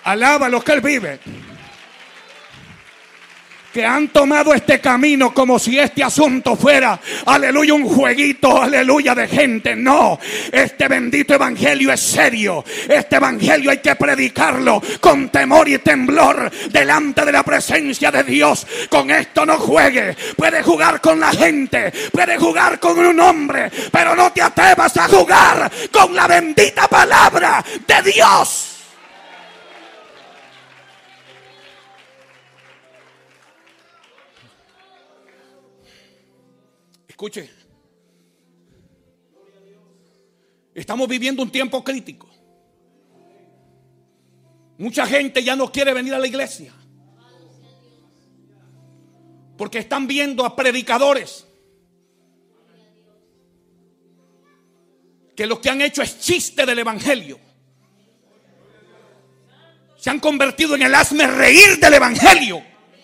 Alaba lo que Él vive. Que han tomado este camino como si este asunto fuera, aleluya, un jueguito, aleluya, de gente. No, este bendito evangelio es serio. Este evangelio hay que predicarlo con temor y temblor delante de la presencia de Dios. Con esto no juegue. Puede jugar con la gente, puede jugar con un hombre, pero no te atrevas a jugar con la bendita palabra de Dios. Escuche, estamos viviendo un tiempo crítico. Mucha gente ya no quiere venir a la iglesia porque están viendo a predicadores que lo que han hecho es chiste del evangelio. Se han convertido en el hazme reír del evangelio.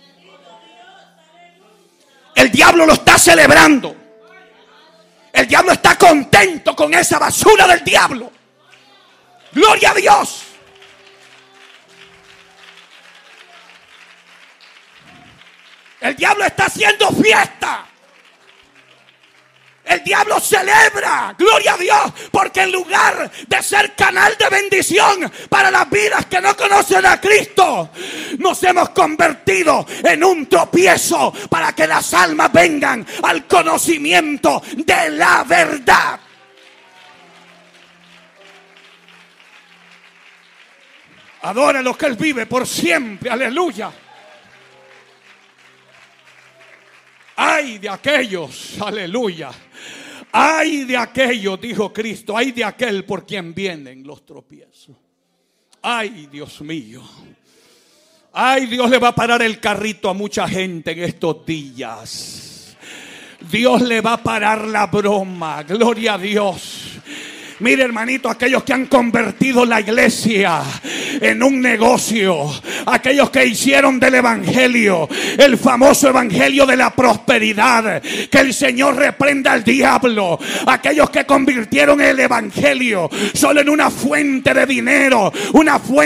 El diablo lo está celebrando. El diablo está contento con esa basura del diablo. Gloria a Dios. El diablo está haciendo fiesta. El diablo celebra, gloria a Dios, porque en lugar de ser canal de bendición para las vidas que no conocen a Cristo, nos hemos convertido en un tropiezo para que las almas vengan al conocimiento de la verdad. Adora lo que Él vive por siempre, aleluya. Ay de aquellos, aleluya. Ay de aquellos, dijo Cristo, ay de aquel por quien vienen los tropiezos. Ay, Dios mío. Ay, Dios le va a parar el carrito a mucha gente en estos días. Dios le va a parar la broma, gloria a Dios. Mire, hermanito, aquellos que han convertido la iglesia en un negocio, aquellos que hicieron del evangelio el famoso evangelio de la prosperidad, que el Señor reprenda al diablo. Aquellos que convirtieron el evangelio solo en una fuente de dinero, una fuente